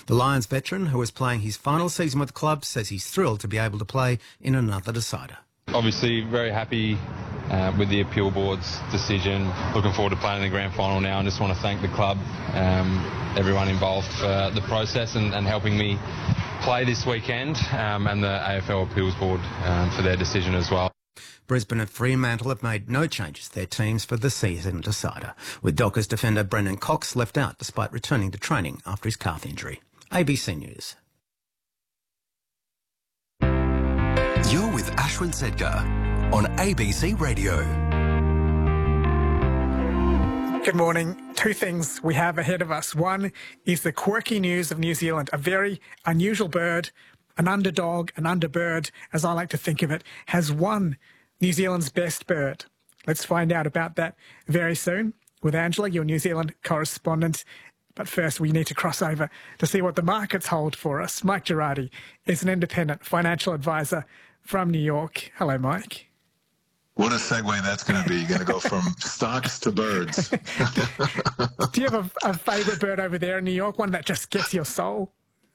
The Lions veteran, who is playing his final season with the club, says he's thrilled to be able to play in another decider. Obviously very happy with the appeal board's decision. Looking forward to playing in the grand final now, and just want to thank the club, everyone involved for the process and helping me play this weekend, and the AFL appeals board for their decision as well. Brisbane and Fremantle have made no changes to their teams for the season decider, with Dockers defender Brendan Cox left out despite returning to training after his calf injury. ABC News. You're with Ashwin Sedgar on ABC Radio. Good morning. Two things we have ahead of us. One is the quirky news of New Zealand, a very unusual bird, an underdog, an underbird, as I like to think of it, has won New Zealand's best bird. Let's find out about that very soon with Angela, your New Zealand correspondent. But first, we need to cross over to see what the markets hold for us. Mike Girardi is an independent financial advisor from New York. Hello, Mike. What a segue that's going to be. You're going to go from stocks to birds. Do you have a favourite bird over there in New York, one that just gets your soul?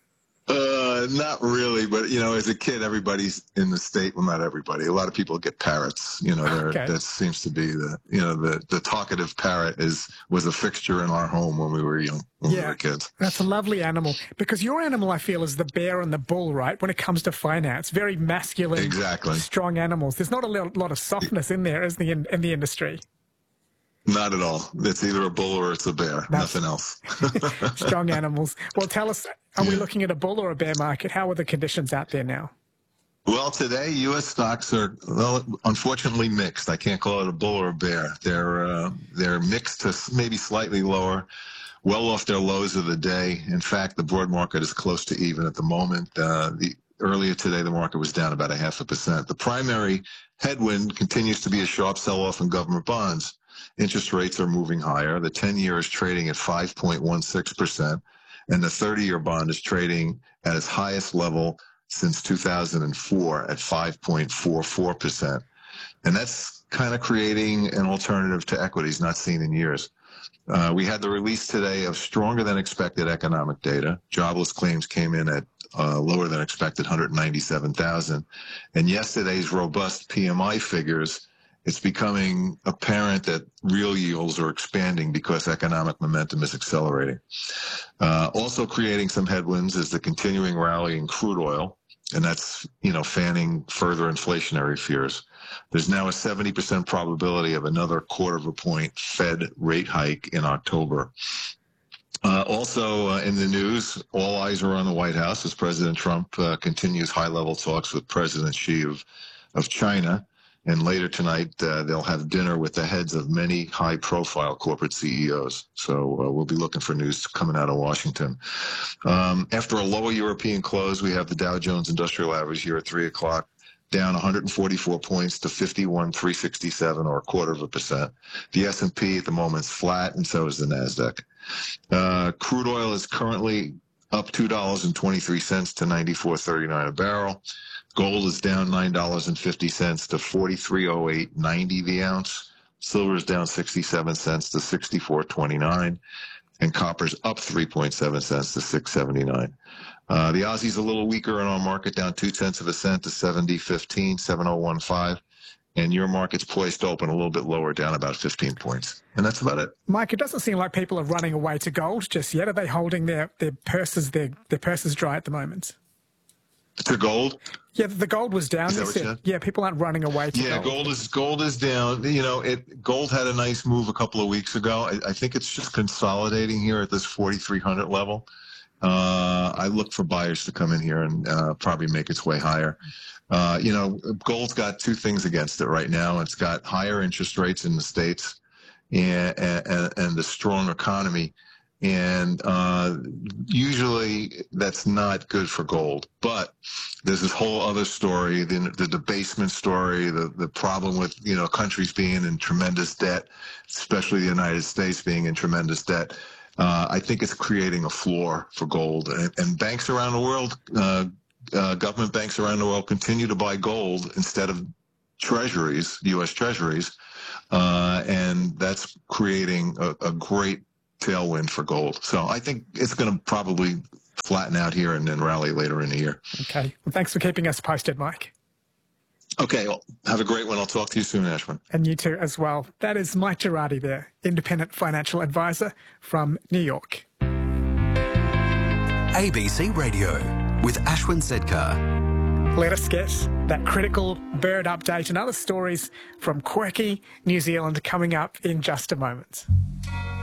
Not really, but, as a kid, everybody's in the state. Well, not everybody. A lot of people get parrots. Okay. That seems to be the talkative parrot was a fixture in our home when we were young, when we were kids. That's a lovely animal, because your animal, I feel, is the bear and the bull, right? When it comes to finance, very masculine, exactly, strong animals. There's not a lot of softness in there, is in the industry? Not at all. It's either a bull or it's a bear. Nothing else. Strong animals. Well, tell us, are we looking at a bull or a bear market? How are the conditions out there now? Well, today, U.S. stocks are, unfortunately mixed. I can't call it a bull or a bear. They're mixed to maybe slightly lower, well off their lows of the day. In fact, the broad market is close to even at the moment. Earlier today, the market was down about 0.5%. The primary headwind continues to be a sharp sell-off in government bonds. Interest rates are moving higher. The 10-year is trading at 5.16%, and the 30-year bond is trading at its highest level since 2004 at 5.44%. And that's kind of creating an alternative to equities not seen in years. We had the release today of stronger than expected economic data. Jobless claims came in at lower than expected, 197,000. And yesterday's robust PMI figures, it's becoming apparent that real yields are expanding because economic momentum is accelerating. Also creating some headwinds is the continuing rally in crude oil, and that's, fanning further inflationary fears. There's now a 70% probability of another 1/4 point Fed rate hike in October. Also in the news, all eyes are on the White House as President Trump continues high-level talks with President Xi of China. And later tonight, they'll have dinner with the heads of many high-profile corporate CEOs. So we'll be looking for news coming out of Washington. After a lower European close, we have the Dow Jones Industrial Average here at 3 o'clock, down 144 points to 51,367, or 1/4%. The S&P at the moment is flat, and so is the NASDAQ. Crude oil is currently up $2.23 to $94.39 a barrel. Gold is down $9.50 to $43.0890 the ounce. Silver is down 67 cents to $64.29, and copper's up 3.7 cents to $6.79. The Aussie's a little weaker in our market, down 0.2 cents to 70.15, 7015. And your market's poised to open a little bit lower, down about 15 points. And that's about it. Mike, it doesn't seem like people are running away to gold just yet. Are they holding their purses dry at the moment? To gold? Yeah, the gold was down. Is that what you said? Yeah, people aren't running away to gold. Yeah, gold is down. Gold had a nice move a couple of weeks ago. I think it's just consolidating here at this 4,300 level. I look for buyers to come in here and probably make its way higher. Gold's got two things against it right now. It's got higher interest rates in the States and the strong economy. And usually that's not good for gold. But there's this whole other story, the debasement story, the problem with, countries being in tremendous debt, especially the United States being in tremendous debt. I think it's creating a floor for gold. And banks around the world, government banks around the world continue to buy gold instead of treasuries, U.S. treasuries. And that's creating a great tailwind for gold. So I think it's going to probably flatten out here and then rally later in the year. Okay. Well, thanks for keeping us posted, Mike. Okay, well, have a great one. I'll talk to you soon, Ashwin. And you too as well. That is Mike Girardi there, independent financial advisor from New York. ABC Radio with Ashwin Sedkar. Let us get that critical bird update and other stories from quirky New Zealand coming up in just a moment.